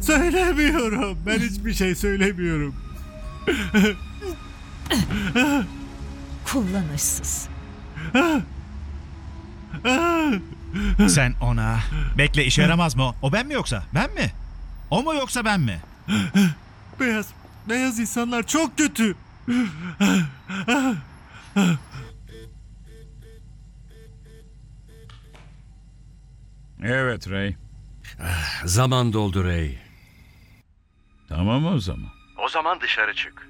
Söylemiyorum. Ben hiçbir şey söylemiyorum. Kullanışsız. Sen ona... Bekle, işe yaramaz mı o? O ben mi yoksa? Ben mi? O mu yoksa ben mi? Beyaz insanlar çok kötü. Evet Ray. Zaman doldu Ray. Tamam o zaman. O zaman dışarı çık.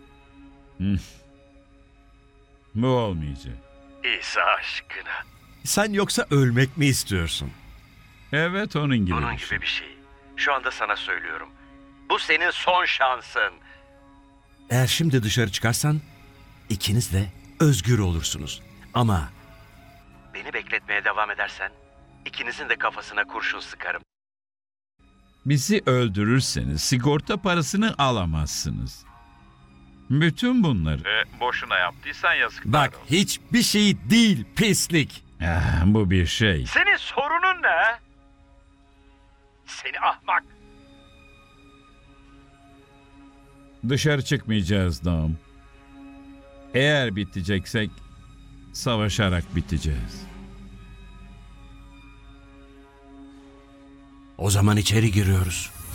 Bu olmayacak. İsa aşkına. Sen yoksa ölmek mi istiyorsun? Evet onun gibi. Bunun bir gibi şey. bir şey. Şu anda sana söylüyorum. Bu senin son şansın. Eğer şimdi dışarı çıkarsan ikiniz de özgür olursunuz. Ama beni bekletmeye devam edersen ikinizin de kafasına kurşun sıkarım. Bizi öldürürseniz sigorta parasını alamazsınız. Bütün bunları... boşuna yaptıysan yazıklar Bak hiçbir şey değil pislik. Bu bir şey. Senin sorunun ne? Seni ahmak. Dışarı çıkmayacağız Dom. Eğer biteceksek savaşarak biteceğiz. O zaman içeri giriyoruz.